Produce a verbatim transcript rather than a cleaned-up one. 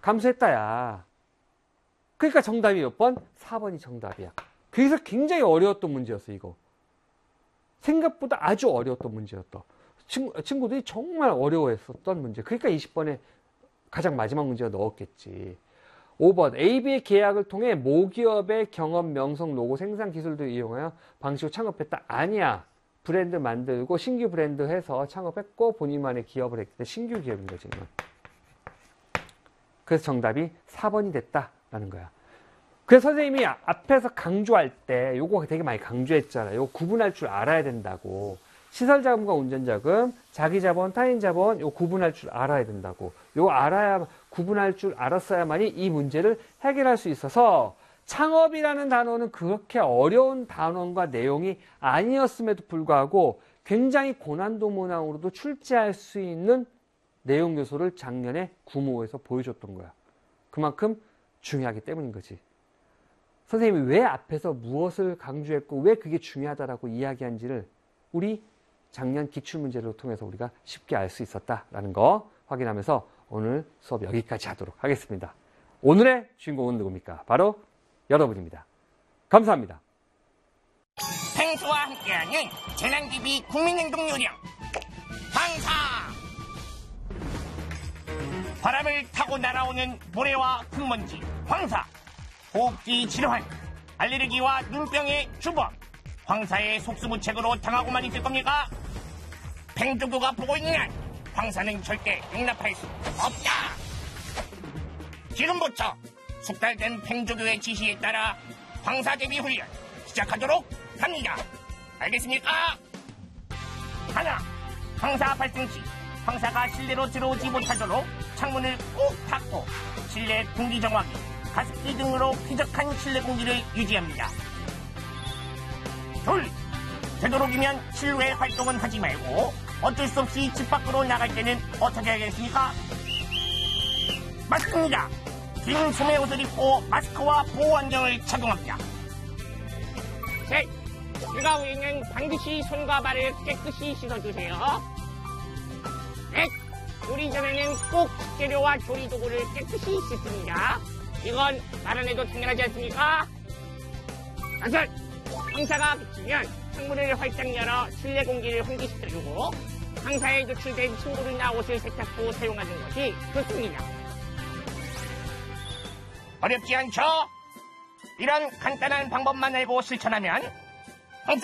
감소했다야. 그러니까 정답이 몇 번? 사 번이 정답이야. 그래서 굉장히 어려웠던 문제였어, 이거. 생각보다 아주 어려웠던 문제였다. 친구, 친구들이 정말 어려워했었던 문제. 그러니까 이십 번에 가장 마지막 문제가 넣었겠지. 오 번. 에이비의 계약을 통해 모기업의 경험, 명성, 로고, 생산 기술도 이용하여 방식으로 창업했다. 아니야. 브랜드 만들고 신규 브랜드 해서 창업했고 본인만의 기업을 했기 때문에 신규 기업인 거지. 이건. 그래서 정답이 사 번이 됐다라는 거야. 그래서 선생님이 앞에서 강조할 때 요거 되게 많이 강조했잖아요. 요거 구분할 줄 알아야 된다고. 시설자금과 운전자금, 자기자본, 타인자본 요 구분할 줄 알아야 된다고. 요 알아야 구분할 줄 알았어야만이 이 문제를 해결할 수 있어서 창업이라는 단어는 그렇게 어려운 단어과 내용이 아니었음에도 불구하고 굉장히 고난도 문항으로도 출제할 수 있는 내용 요소를 작년에 구모에서 보여줬던 거야. 그만큼 중요하기 때문인 거지. 선생님이 왜 앞에서 무엇을 강조했고 왜 그게 중요하다라고 이야기한지를 우리 작년 기출문제를 통해서 우리가 쉽게 알 수 있었다라는 거 확인하면서 오늘 수업 여기까지 하도록 하겠습니다. 오늘의 주인공은 누굽니까? 바로 여러분입니다. 감사합니다. 펭수와 함께하는 재난기비 국민행동 요령 황사. 바람을 타고 날아오는 모래와 흙먼지 황사. 호흡기 질환, 알레르기와 눈병의 주범. 황사의 속수무책으로 당하고만 있을 겁니까? 팽조교가 보고 있는 한 황사는 절대 용납할 수 없다. 지금부터 숙달된 팽조교의 지시에 따라 황사 대비 훈련 시작하도록 합니다. 알겠습니까? 하나, 황사 발생 시 황사가 실내로 들어오지 못하도록 창문을 꼭 닫고 실내 공기 정화기, 가습기 등으로 쾌적한 실내 공기를 유지합니다. 둘, 되도록이면 실외 활동은 하지 말고 어쩔 수 없이 집 밖으로 나갈 때는 어떻게 하겠습니까? 맞습니다. 긴 소매 옷을 입고 마스크와 보호 안경을 착용합니다. 셋, 휴가 후에는 반드시 손과 발을 깨끗이 씻어주세요. 넷, 요리 전에는 꼭 식재료와 조리 도구를 깨끗이 씻습니다. 이건 말 안 해도 당연하지 않습니까? 다섯, 황사가 그치면 창문을 활짝 열어 실내 공기를 환기시켜주고 황사에 노출된 침구나 옷을 세탁 후 사용하는 것이 좋습니다. 어렵지 않죠? 이런 간단한 방법만 알고 실천하면